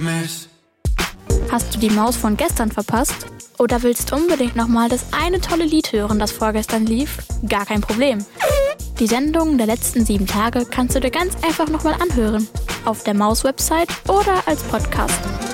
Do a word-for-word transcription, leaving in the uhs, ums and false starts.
Miss. Hast du die Maus von gestern verpasst? Oder willst unbedingt nochmal das eine tolle Lied hören, das vorgestern lief? Gar kein Problem. Die Sendungen der letzten sieben Tage kannst du dir ganz einfach nochmal anhören. Auf der Maus-Website oder als Podcast.